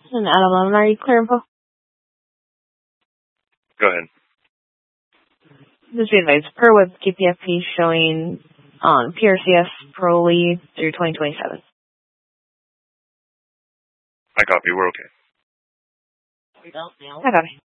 And Adam, are you clear info? Go ahead. Just be advised, per web KPFP showing on PRCS Pro Lead through 2027. I copy. We're okay. I copy.